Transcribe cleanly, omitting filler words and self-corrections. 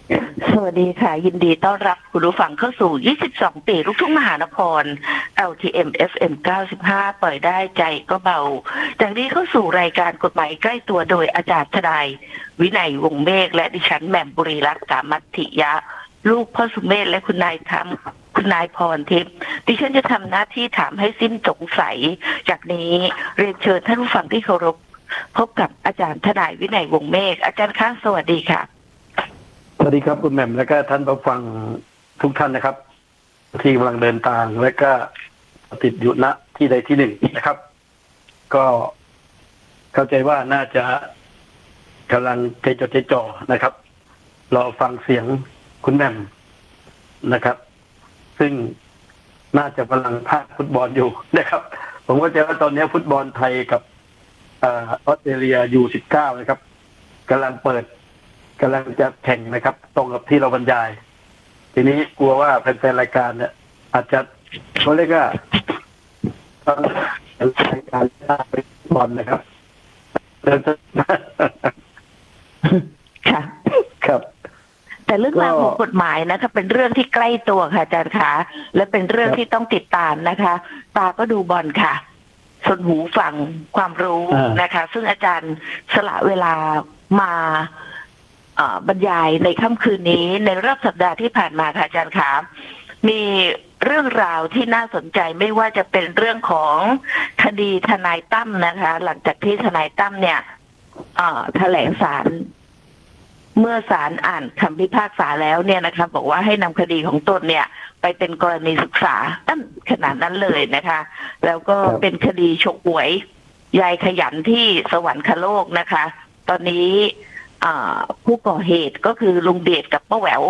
สวัสดีค่ะยินดีต้อนรับคุณผู้ฟังเข้าสู่ 22 ปีลูกทุ่งมหานคร LTM FM 95 ปล่อยได้ใจก็เบาจากนี้เข้าสู่รายการกฎหมายใกล้ตัวโดยอาจารย์ทนายวินัยวงศ์เมฆและดิฉันแหม่มบุรีรัตน์กามัตถิยะลูกพ่อสุเมธและคุณนายพรทิพย์ดิฉันจะทำหน้าที่ถามให้สิ้นสงสัยจากนี้เรียนเชิญท่านผู้ฟังที่เคารพพบกับอาจารย์ทนายวินัยวงศ์เมฆอาจารย์ข้างสวัสดีค่ะสวัสดีครับคุณแหม่มและก็ท่านผู้ฟังทุกท่านนะครับที่กำลังเดินทางและก็ติดอยู่ณที่ใดที่หนึ่งนะครับก็เข้าใจว่าน่าจะกำลังใจจดใจจ่อนะครับรอฟังเสียงคุณแหม่มนะครับซึ่งน่าจะกำลังพากฟุตบอลอยู่นะครับผมก็จะว่าตอนนี้ฟุตบอลไทยกับออสเตรเลียอยู่19นะครับกำลังจะแข่งนะครับตรงกับที่เราบรรยายทีนี้กลัวว่าแฟนๆรายการเนี่ยอาจจะเขาเรียกว่ารายการเป็นบอลนะครับค่ะครับแต่เรื่องราวของกฎหมายนะคะเป็นเรื่องที่ใกล้ตัวค่ะอาจารย์คะและเป็นเรื่องที่ต้องติดตามนะคะตาก็ดูบอลค่ะส่วนหูฟังความรู้นะคะซึ่งอาจารย์สละเวลามาบรรยายในค่ำคืนนี้ในรอบสัปดาห์ที่ผ่านมาค่ะอาจารย์คะมีเรื่องราวที่น่าสนใจไม่ว่าจะเป็นเรื่องของคดีทนายตั้มนะคะหลังจากที่ทนายตั้มเนี่ยแถลงศาลเมื่อศาลอ่านคำพิพากษาแล้วเนี่ยนะคะบอกว่าให้นำคดีของตนเนี่ยไปเป็นกรณีศึกษาขนาดนั้นเลยนะคะแล้วก็เป็นคดีฉกหวยยายขยันที่สวรรคโลกนะคะตอนนี้ผู้ก่อเหตุก็คือลุงเดชกับป้าแหวว